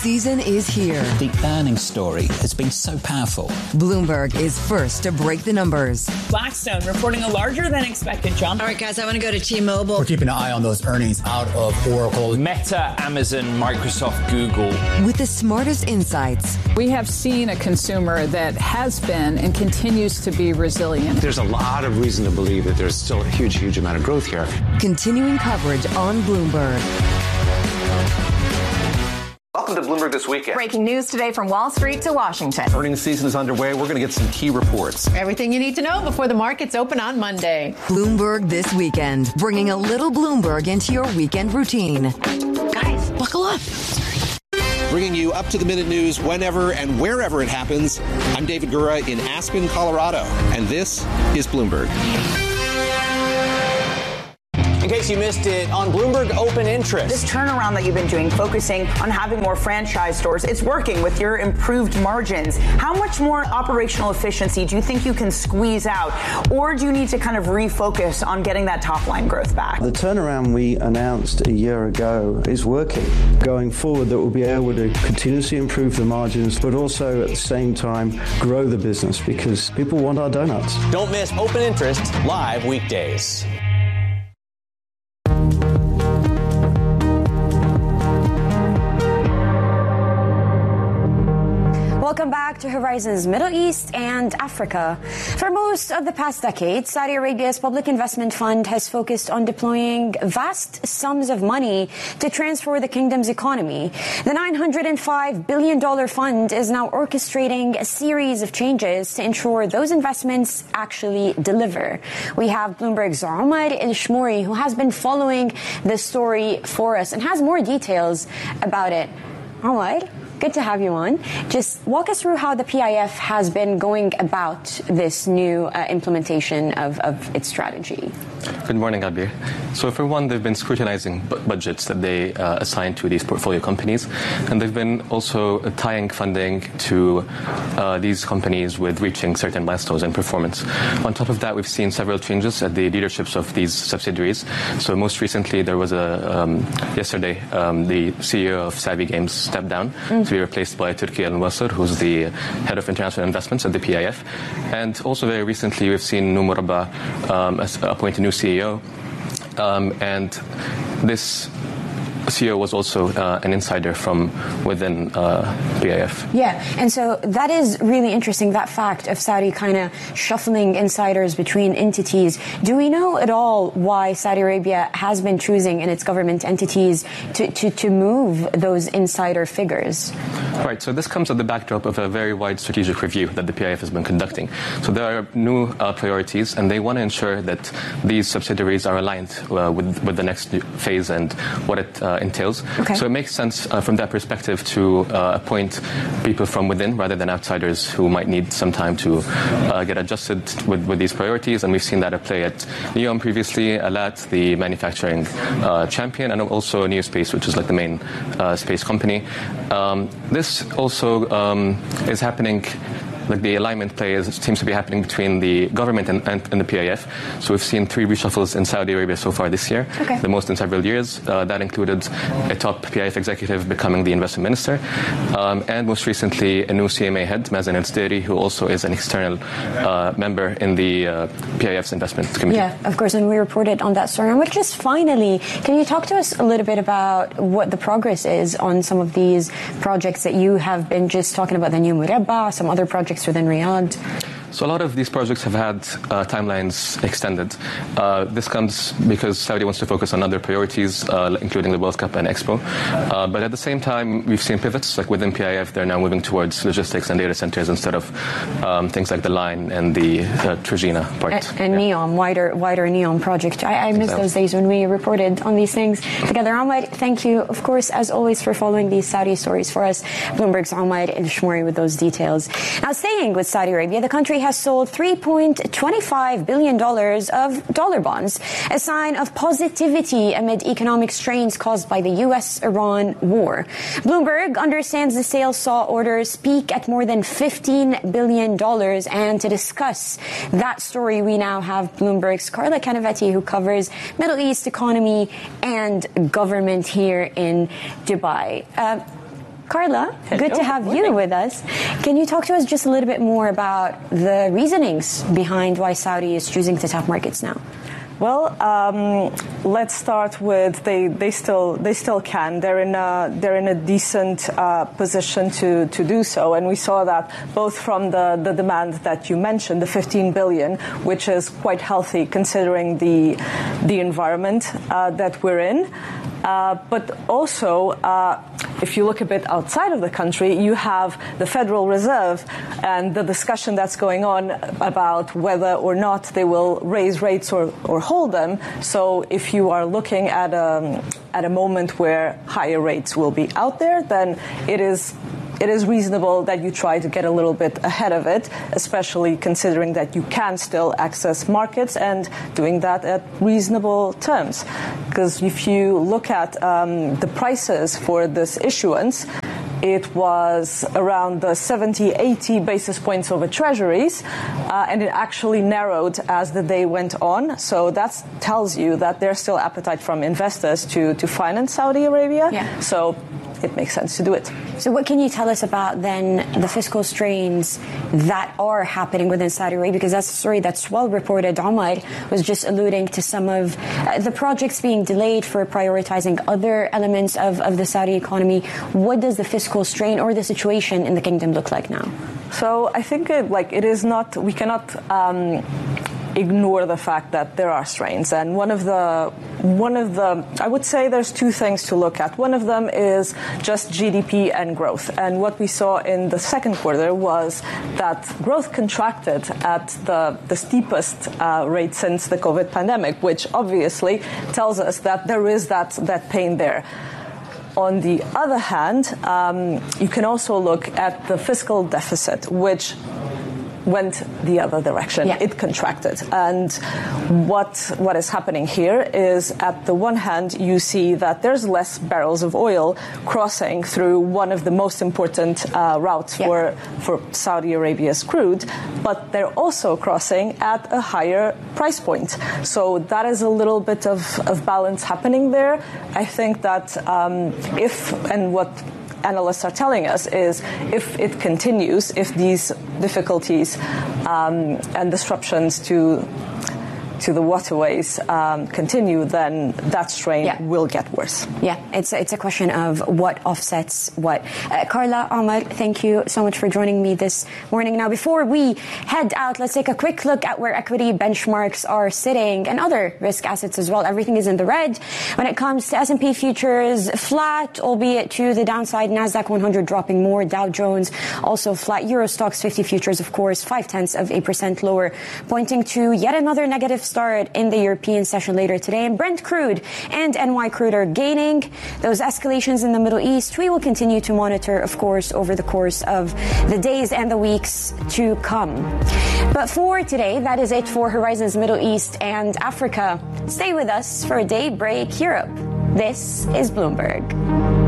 Season is here. The earnings story has been so powerful. Bloomberg is first to break the numbers. Blackstone reporting a larger than expected jump. All right, guys, I want to go to T-Mobile. We're keeping an eye on those earnings out of Oracle. Meta, Amazon, Microsoft, Google. With the smartest insights. We have seen a consumer that has been and continues to be resilient. There's a lot of reason to believe that there's still a huge amount of growth here. Continuing coverage on Bloomberg. Welcome to Bloomberg This Weekend. Breaking news today from Wall Street to Washington. Earnings season is underway. We're going to get some key reports. Everything you need to know before the markets open on Monday. Bloomberg This Weekend, bringing a little Bloomberg into your weekend routine. Guys, buckle up. Bringing you up-to-the-minute news whenever and wherever it happens. I'm David Gura in Aspen, Colorado, and this is Bloomberg. In case you missed it, on Bloomberg Open Interest. This turnaround that you've been doing, focusing on having more franchise stores, it's working with your improved margins. How much more operational efficiency do you think you can squeeze out? Or do you need to kind of refocus on getting that top line growth back? The turnaround we announced a year ago is working. Going forward, that we'll be able to continuously improve the margins, but also at the same time grow the business because people want our donuts. Don't miss Open Interest live weekdays. Welcome back to Horizons Middle East and Africa. For most of the past decade, Saudi Arabia's public investment fund has focused on deploying vast sums of money to transform the kingdom's economy. The $905 billion fund is now orchestrating a series of changes to ensure those investments actually deliver. We have Bloomberg's Omar El-Shmouri, who has been following this story for us and has more details about it. Omar, good to have you on. Just walk us through how the PIF has been going about this new implementation of its strategy. Good morning, Abir. So for one, they've been scrutinizing budgets that they assign to these portfolio companies, and they've been also tying funding to these companies with reaching certain milestones and performance. On top of that, we've seen several changes at the leaderships of these subsidiaries. So most recently, there was yesterday, the CEO of Savvy Games stepped down to be replaced by Turki Al-Wasr, who's the head of international investments at the PIF. And also very recently, we've seen Numuraba appoint a new CEO, and this CEO was also an insider from within PIF. Yeah, and so that is really interesting, that fact of Saudi kind of shuffling insiders between entities. Do we know at all why Saudi Arabia has been choosing in its government entities to move those insider figures? Right, so this comes at the backdrop of a very wide strategic review that the PIF has been conducting. So there are new priorities, and they want to ensure that these subsidiaries are aligned with the next phase and what it entails. Okay. So it makes sense from that perspective to appoint people from within rather than outsiders who might need some time to get adjusted with these priorities. And we've seen that at play at NEOM previously, Alat, the manufacturing champion, and also Neospace, which is like the main space company. This also is happening. Like the alignment play seems to be happening between the government and the PIF. So we've seen 3 reshuffles in Saudi Arabia so far this year, the most in several years. That included a top PIF executive becoming the investment minister, and most recently a new CMA head, Mazen El-Sderi, who also is an external member in the PIF's investment committee. Yeah, of course, and we reported on that story. And just finally, can you talk to us a little bit about what the progress is on some of these projects that you have been just talking about, the new Murabba, some other projects within Riyadh? So a lot of these projects have had timelines extended. This comes because Saudi wants to focus on other priorities, including the World Cup and Expo. But at the same time, we've seen pivots. Like within PIF, they're now moving towards logistics and data centers instead of things like the line and the Trojena part. And NEOM, wider NEOM project. I miss those days when we reported on these things together. Omar, thank you, of course, as always, for following these Saudi stories for us. Bloomberg's Omar El-Shmouri with those details. Now, staying with Saudi Arabia, the country has sold $3.25 billion of dollar bonds, a sign of positivity amid economic strains caused by the U.S.-Iran war. Bloomberg understands the sales saw orders peak at more than $15 billion. And to discuss that story, we now have Bloomberg's Carla Canavetti, who covers Middle East economy and government here in Dubai. Carla, good to have you with us. Can you talk to us just a little bit more about the reasonings behind why Saudi is choosing to tap markets now? Well, let's start with they still can. They're in a decent position to do so, and we saw that both from the demand that you mentioned, the 15 billion, which is quite healthy considering the environment that we're in. But also, if you look a bit outside of the country, you have the Federal Reserve and the discussion that's going on about whether or not they will raise rates or hold them. So if you are looking at a moment where higher rates will be out there, then it is reasonable that you try to get a little bit ahead of it, especially considering that you can still access markets and doing that at reasonable terms. Because if you look at the prices for this issuance, it was around the 70, 80 basis points over treasuries, and it actually narrowed as the day went on. So that tells you that there's still appetite from investors to finance Saudi Arabia. Yeah. So it makes sense to do it. So what can you tell us about then the fiscal strains that are happening within Saudi Arabia? Because that's a story that's well reported. Omar was just alluding to some of the projects being delayed for prioritizing other elements of the Saudi economy. What does the fiscal strain or the situation in the kingdom look like now? So I think it is not, we cannot ignore the fact that there are strains, and one of the I would say there's two things to look at. One of them is just GDP and growth, and what we saw in the second quarter was that growth contracted at the steepest rate since the COVID pandemic, which obviously tells us that there is that pain there. On the other hand, you can also look at the fiscal deficit, which went the other direction. Yeah. It contracted. And what is happening here is, at the one hand, you see that there's less barrels of oil crossing through one of the most important routes for Saudi Arabia's crude, but they're also crossing at a higher price point. So that is a little bit of balance happening there. I think that what analysts are telling us is, if it continues, if these difficulties and disruptions to the waterways continue, then that strain will get worse. Yeah, it's a question of what offsets what. Carla, Omar, thank you so much for joining me this morning. Now, before we head out, let's take a quick look at where equity benchmarks are sitting and other risk assets as well. Everything is in the red. When it comes to S&P futures, flat, albeit to the downside. NASDAQ 100 dropping more. Dow Jones also flat. Euro Stoxx 50 futures, of course, 0.5% lower, pointing to yet another negative start in the European session later today. And Brent crude and NY crude are gaining. Those escalations in the Middle East, we will continue to monitor, of course, over the course of the days and the weeks to come. But for today, that is it for Horizons Middle East and Africa. Stay with us for a day break Europe. This is Bloomberg.